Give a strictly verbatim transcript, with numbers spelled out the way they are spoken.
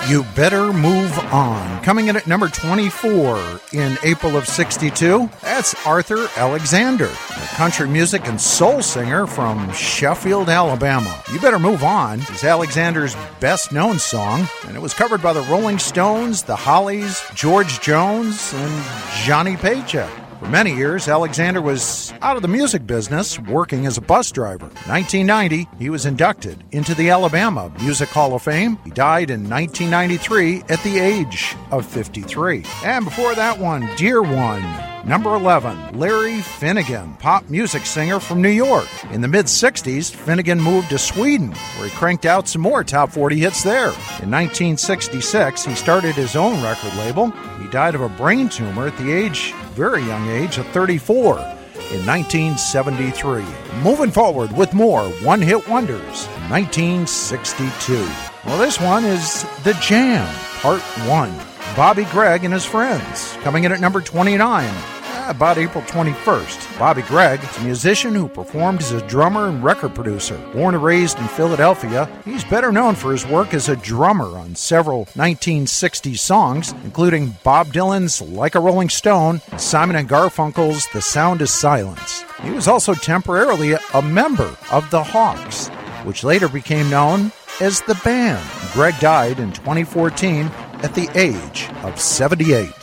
You Better Move On. Coming in at number twenty-four in April of sixty-two, that's Arthur Alexander, a country music and soul singer from Sheffield, Alabama. You Better Move On is Alexander's best-known song, and it was covered by the Rolling Stones, the Hollies, George Jones, and Johnny Paycheck. For many years, Alexander was out of the music business, working as a bus driver. In nineteen ninety, he was inducted into the Alabama Music Hall of Fame. He died in nineteen ninety-three at the age of fifty-tee. And before that one, Dear One, number eleven, Larry Finnegan, pop music singer from New York. In the mid-sixties, Finnegan moved to Sweden, where he cranked out some more top forty hits there. In nineteen sixty-six, he started his own record label. He died of a brain tumor at the age, very young age of thirty-four in nineteen seventy-three. Moving forward with more one-hit wonders, nineteen sixty-two. Well, this one is The Jam, Part one. Bobby Gregg and His Friends, coming in at number twenty-nine. About April twenty-first. Bobby Gregg is a musician who performed as a drummer and record producer. Born and raised in Philadelphia, he's better known for his work as a drummer on several nineteen sixties songs, including Bob Dylan's Like a Rolling Stone, Simon and Garfunkel's The Sound of Silence. He was also temporarily a member of the Hawks, which later became known as The Band. Gregg died in twenty fourteen at the age of seventy-eight.